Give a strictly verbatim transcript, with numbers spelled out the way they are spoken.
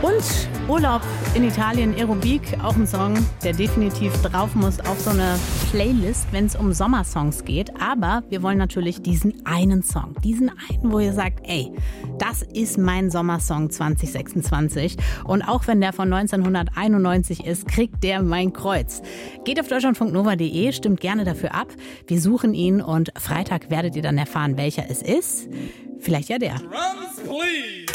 Und Urlaub in Italien, Aerobik, auch ein Song, der definitiv drauf muss auf so eine Playlist, wenn es um Sommersongs geht. Aber wir wollen natürlich diesen einen Song, diesen einen, wo ihr sagt, ey, das ist mein Sommersong zwanzig sechsundzwanzig. Und auch wenn der von neunzehnhunderteinundneunzig ist, kriegt der mein Kreuz. Geht auf deutschlandfunknova punkt de, stimmt gerne dafür ab. Wir suchen ihn und Freitag werdet ihr dann erfahren, welcher es ist. Vielleicht ja der. Drums, please.